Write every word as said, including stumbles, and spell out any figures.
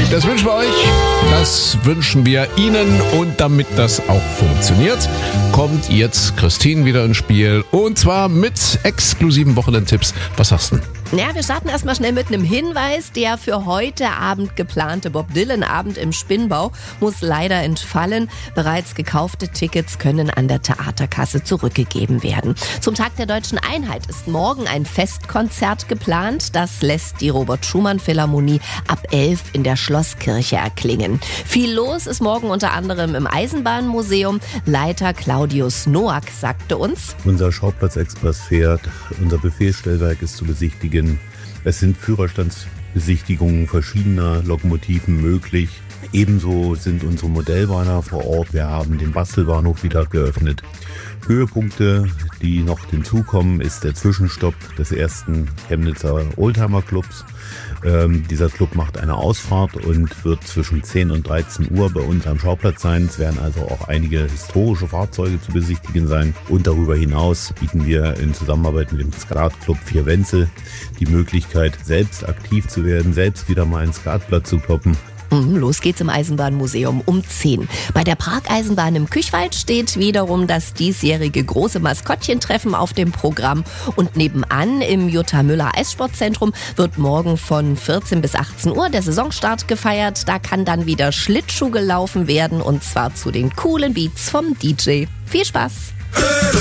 Das wünschen wir euch, das wünschen wir Ihnen und damit das auch funktioniert, kommt jetzt Christine wieder ins Spiel und zwar mit exklusiven Wochenendtipps. Was sagst du? Ja, wir starten erstmal schnell mit einem Hinweis. Der für heute Abend geplante Bob Dylan-Abend im Spinnbau muss leider entfallen. Bereits gekaufte Tickets können an der Theaterkasse zurückgegeben werden. Zum Tag der Deutschen Einheit ist morgen ein Festkonzert geplant. Das lässt die Robert-Schumann-Philharmonie ab elf in der Schlosskirche erklingen. Viel los ist morgen unter anderem im Eisenbahnmuseum. Leiter Claudius Noack sagte uns: Unser Schauplatz-Express fährt, unser Befehlsstellwerk ist zu besichtigen. Es sind Führerstandsbesichtigungen verschiedener Lokomotiven möglich. Ebenso sind unsere Modellbahner vor Ort. Wir haben den Bastelbahnhof wieder geöffnet. Höhepunkte, die noch hinzukommen, ist der Zwischenstopp des ersten Chemnitzer Oldtimer Clubs. Ähm, dieser Club macht eine Ausfahrt und wird zwischen zehn und dreizehn Uhr bei uns am Schauplatz sein. Es werden also auch einige historische Fahrzeuge zu besichtigen sein. Und darüber hinaus bieten wir in Zusammenarbeit mit dem Skatclub Vier Wenzel die Möglichkeit, selbst aktiv zu werden, selbst wieder mal ein Skatblatt zu kloppen. Los geht's im Eisenbahnmuseum um zehn. Bei der Parkeisenbahn im Küchwald steht wiederum das diesjährige große Maskottchentreffen auf dem Programm. Und nebenan im Jutta Müller Eissportzentrum wird morgen von vierzehn bis achtzehn Uhr der Saisonstart gefeiert. Da kann dann wieder Schlittschuh gelaufen werden und zwar zu den coolen Beats vom D J. Viel Spaß!